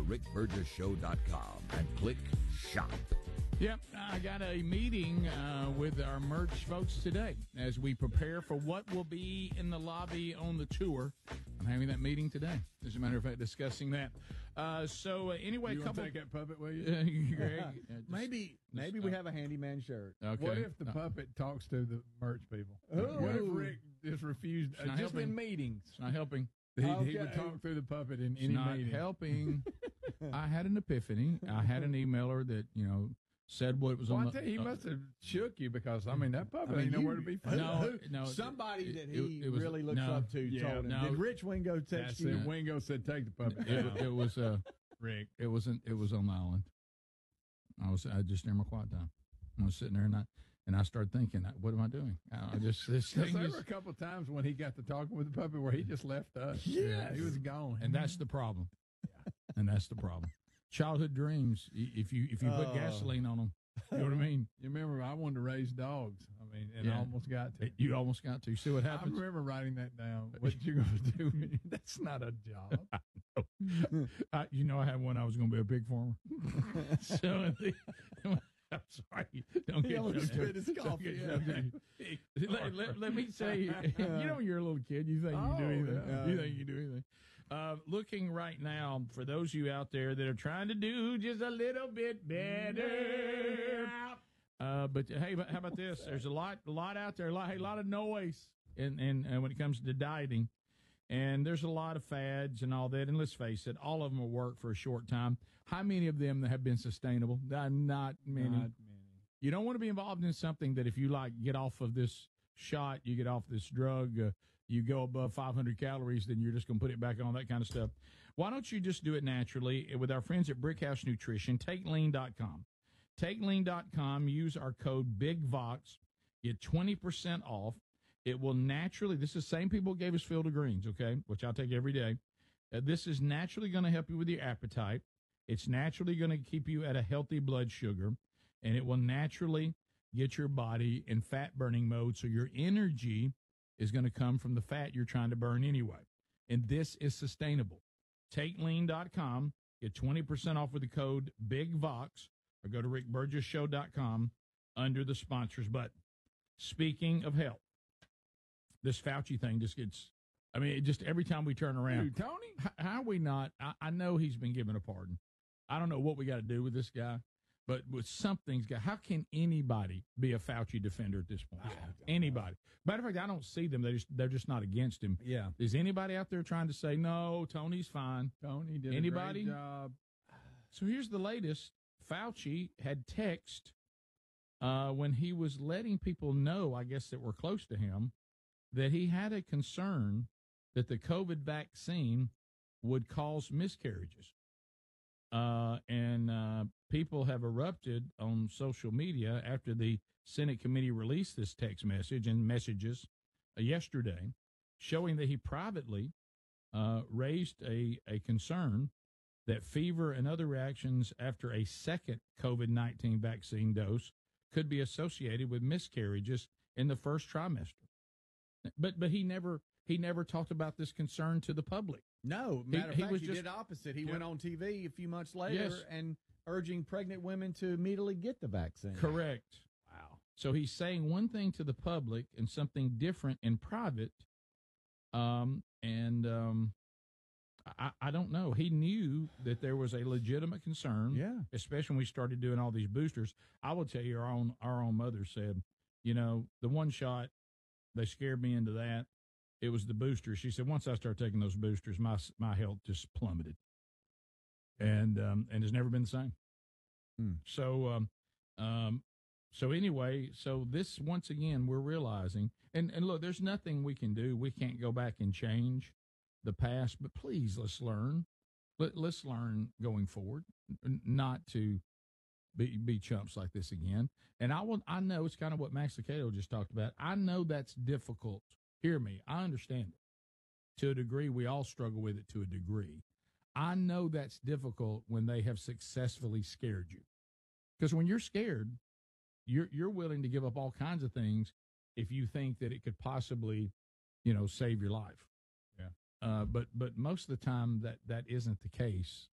rickburgesshow.com and click shop. Yep, I got a meeting with our merch folks today as we prepare for what will be in the lobby on the tour. I'm having that meeting today, as a matter of fact, discussing that. Anyway, you a couple. Take that puppet with you? Greg, maybe we have a handyman shirt. Okay. What if the puppet talks to the merch people? Ooh. What if Rick just refused? Just in meetings. It's not helping. He would talk through the puppet in any not meeting. Helping. I had an epiphany. I had an emailer that, said what was on the... he must have shook you because, that puppet ain't nowhere to be found. No. Somebody that he really looks up to told him. Did Rich Wingo text you? Wingo said, take the puppet. It was Rick. It was on the island. I just near my quiet time. I was sitting there and I started thinking, what am I doing? There were a couple of times when he got to talking with the puppet where he just left us. Yes. He was gone. And that's the problem. And that's the problem. Childhood dreams, if you put gasoline on them, you know what I mean? You remember, I wanted to raise dogs. I almost got to. You almost got to. See what happens? I remember writing that down. What you going to do? That's not a job. I had one. I was going to be a pig farmer. I'm sorry. Don't get spit his coffee. Let me say, you're a little kid. You think you can do anything. You think you can do anything. Looking right now, for those of you out there that are trying to do just a little bit better. But hey, how about this? There's a lot out there. A lot of noise and when it comes to dieting. And there's a lot of fads and all that. And let's face it, all of them will work for a short time. How many of them have been sustainable? Not many. Not many. You don't want to be involved in something that if you get off of this shot, you get off this drug, you go above 500 calories, then you're just going to put it back on, that kind of stuff. Why don't you just do it naturally with our friends at Brickhouse Nutrition? TakeLean.com. TakeLean.com. Use our code BIGVOX. Get 20% off. It will naturally, this is the same people who gave us Field of Greens, okay, which I'll take every day. This is naturally going to help you with your appetite. It's naturally going to keep you at a healthy blood sugar, and it will naturally get your body in fat-burning mode, so your energy is going to come from the fat you're trying to burn anyway. And this is sustainable. TakeLean.com. Get 20% off with the code BIGVOX, or go to rickburgesshow.com under the sponsors button. Speaking of health, this Fauci thing just gets, every time we turn around. Dude, Tony? How are we not? I know he's been given a pardon. I don't know what we got to do with this guy, but with something's got, how can anybody be a Fauci defender at this point? Anybody. Matter of fact, I don't see them. They're just not against him. Yeah. Is anybody out there trying to say, no, Tony's fine? Tony did anybody? A great job. So here's the latest. Fauci had text when he was letting people know, I guess, that were close to him, that he had a concern that the COVID vaccine would cause miscarriages. And people have erupted on social media after the Senate committee released this text message and messages yesterday, showing that he privately raised a concern that fever and other reactions after a second COVID-19 vaccine dose could be associated with miscarriages in the first trimester. But he never talked about this concern to the public. No, matter of fact, he did opposite. He went on TV a few months later and urging pregnant women to immediately get the vaccine. Correct. Wow. So he's saying one thing to the public and something different in private. I don't know. He knew that there was a legitimate concern, especially when we started doing all these boosters. I will tell you, our own mother said, the one shot, they scared me into that. It was the boosters. She said, once I started taking those boosters, my health just plummeted. And has never been the same. So anyway, so this, once again, we're realizing, and look, there's nothing we can do. We can't go back and change the past, but please, let's learn. Let's learn going forward, not to be chumps like this again. And I know it's kind of what Max Lucado just talked about. I know that's difficult. Hear me. I understand it. To a degree, we all struggle with it to a degree. I know that's difficult when they have successfully scared you. Because when you're scared, you're willing to give up all kinds of things if you think that it could possibly, save your life. Yeah. But most of the time that isn't the case.